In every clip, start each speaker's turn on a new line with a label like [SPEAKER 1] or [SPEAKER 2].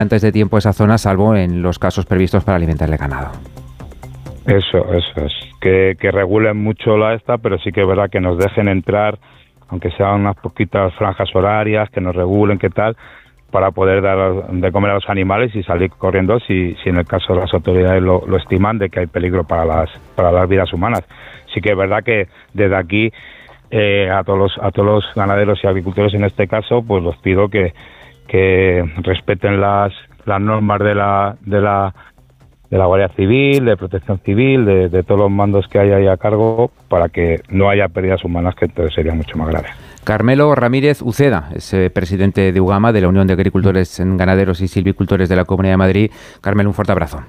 [SPEAKER 1] antes de tiempo esa zona, salvo en los casos previstos para alimentar el ganado.
[SPEAKER 2] Eso es. Que regulen mucho pero sí que es verdad que nos dejen entrar, aunque sean unas poquitas franjas horarias, que nos regulen, qué tal, para poder dar de comer a los animales y salir corriendo si en el caso las autoridades lo estiman de que hay peligro para las vidas humanas. Sí que es verdad que desde aquí a todos los ganaderos y agricultores en este caso, pues los pido que respeten las normas de la Guardia Civil, de Protección Civil, de todos los mandos que hay ahí a cargo, para que no haya pérdidas humanas, que entonces sería mucho más grave.
[SPEAKER 1] Carmelo Ramírez Uceda es presidente de UGAMA, de la Unión de Agricultores, Ganaderos y Silvicultores de la Comunidad de Madrid. Carmelo, un fuerte abrazo.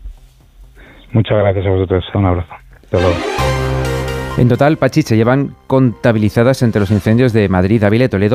[SPEAKER 2] Muchas gracias a vosotros. Un abrazo. Hasta luego.
[SPEAKER 1] En total, Pachi, se llevan contabilizadas entre los incendios de Madrid, Ávila y Toledo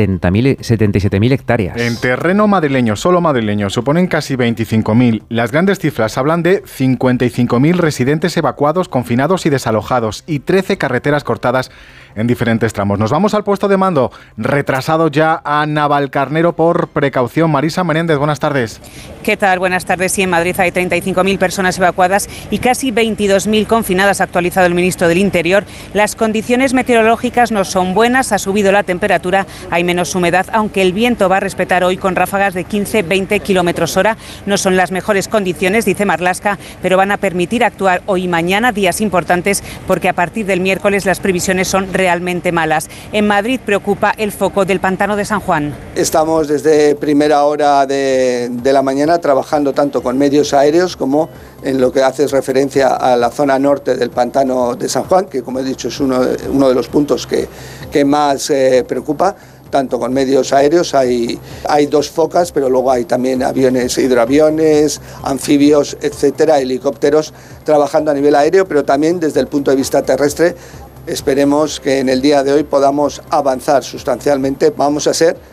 [SPEAKER 1] 77.000 hectáreas.
[SPEAKER 3] En terreno madrileño, solo madrileño, suponen casi 25.000. Las grandes cifras hablan de 55.000 residentes evacuados, confinados y desalojados, y 13 carreteras cortadas en diferentes tramos. Nos vamos al puesto de mando, retrasado ya a Navalcarnero por precaución. Marisa Menéndez, buenas tardes.
[SPEAKER 4] ¿Qué tal? Buenas tardes. Sí, en Madrid hay 35.000 personas evacuadas y casi 22.000 confinadas, ha actualizado el ministro del Interior. Las condiciones meteorológicas no son buenas, ha subido la temperatura, hay menos humedad, aunque el viento va a respetar hoy con ráfagas de 15-20 kilómetros hora. No son las mejores condiciones, dice Marlaska, pero van a permitir actuar hoy y mañana, días importantes, porque a partir del miércoles las previsiones son realmente malas. En Madrid preocupa el foco del pantano de San Juan.
[SPEAKER 5] Estamos desde primera hora de la mañana trabajando tanto con medios aéreos como en lo que hace referencia a la zona norte del pantano de San Juan, que como he dicho es uno de los puntos que más preocupa. Tanto con medios aéreos, hay 2 focas, pero luego hay también aviones, hidroaviones, anfibios, etcétera, helicópteros trabajando a nivel aéreo, pero también desde el punto de vista terrestre. Esperemos que en el día de hoy podamos avanzar sustancialmente. Vamos a ser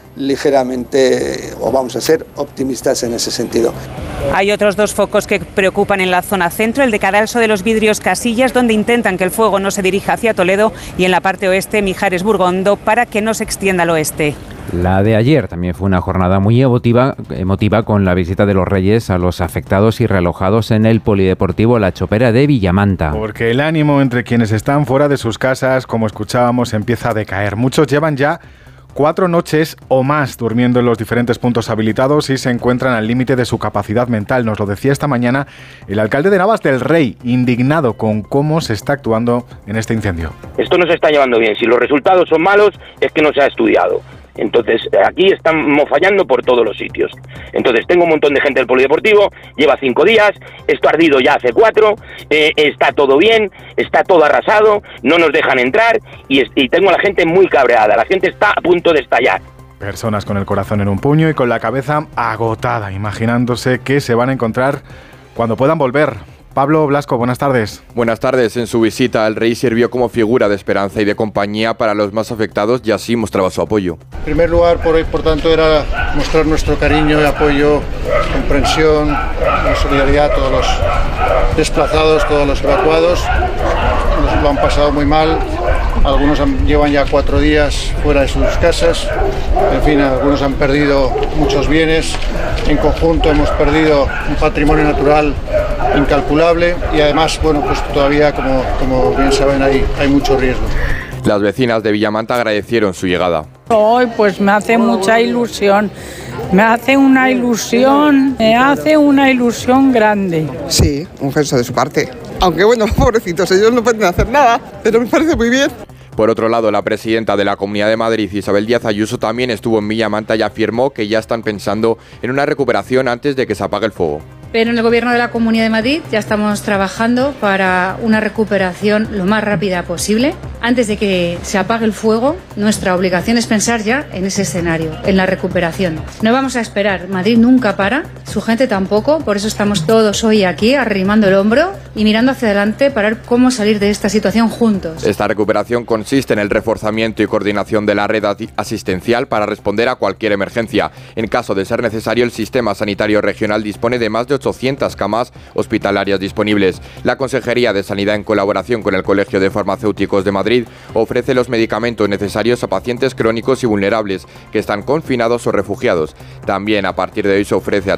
[SPEAKER 5] optimistas en ese sentido.
[SPEAKER 4] Hay otros 2 focos que preocupan en la zona centro, el de Cadalso de los Vidrios Casillas, donde intentan que el fuego no se dirija hacia Toledo, y en la parte oeste Mijares Burgondo, para que no se extienda al oeste.
[SPEAKER 1] La de ayer también fue una jornada muy emotiva con la visita de los Reyes a los afectados y realojados en el Polideportivo La Chopera de Villamanta.
[SPEAKER 3] Porque el ánimo entre quienes están fuera de sus casas, como escuchábamos, empieza a decaer. Muchos llevan ya 4 noches o más durmiendo en los diferentes puntos habilitados y se encuentran al límite de su capacidad mental. Nos lo decía esta mañana el alcalde de Navas del Rey, indignado con cómo se está actuando en este incendio.
[SPEAKER 6] Esto no se está llevando bien. Si los resultados son malos, es que no se ha estudiado. Entonces, aquí estamos fallando por todos los sitios. Entonces, tengo un montón de gente del polideportivo, lleva 5 días, esto ha ardido ya hace 4, está todo bien, está todo arrasado, no nos dejan entrar y tengo a la gente muy cabreada, la gente está a punto de estallar.
[SPEAKER 3] Personas con el corazón en un puño y con la cabeza agotada, imaginándose qué se van a encontrar cuando puedan volver. Pablo Blasco, buenas tardes.
[SPEAKER 7] Buenas tardes. En su visita, el rey sirvió como figura de esperanza y de compañía para los más afectados y así mostraba su apoyo.
[SPEAKER 8] En primer lugar, por tanto, era mostrar nuestro cariño y apoyo, comprensión, solidaridad a todos los desplazados, todos los evacuados. Nos lo han pasado muy mal. Algunos llevan ya 4 días fuera de sus casas. En fin, algunos han perdido muchos bienes. En conjunto hemos perdido un patrimonio natural incalculable y además, bueno, pues todavía, como bien saben, hay mucho riesgo.
[SPEAKER 7] Las vecinas de Villamanta agradecieron su llegada.
[SPEAKER 9] Hoy pues me hace mucha ilusión. Me hace una ilusión grande.
[SPEAKER 10] Sí, un gesto de su parte. Aunque bueno, pobrecitos, ellos no pueden hacer nada, pero me parece muy bien.
[SPEAKER 7] Por otro lado, la presidenta de la Comunidad de Madrid, Isabel Díaz Ayuso, también estuvo en Villamanta y afirmó que ya están pensando en una recuperación antes de que se apague el fuego.
[SPEAKER 11] Pero en el Gobierno de la Comunidad de Madrid ya estamos trabajando para una recuperación lo más rápida posible. Antes de que se apague el fuego, nuestra obligación es pensar ya en ese escenario, en la recuperación. No vamos a esperar, Madrid nunca para, su gente tampoco, por eso estamos todos hoy aquí arrimando el hombro y mirando hacia adelante para ver cómo salir de esta situación juntos.
[SPEAKER 7] Esta recuperación consiste en el reforzamiento y coordinación de la red asistencial para responder a cualquier emergencia. En caso de ser necesario, el sistema sanitario regional dispone de más de 1.800 camas hospitalarias disponibles. La Consejería de Sanidad, en colaboración con el Colegio de Farmacéuticos de Madrid, ofrece los medicamentos necesarios a pacientes crónicos y vulnerables que están confinados o refugiados. También a partir de hoy se ofrece a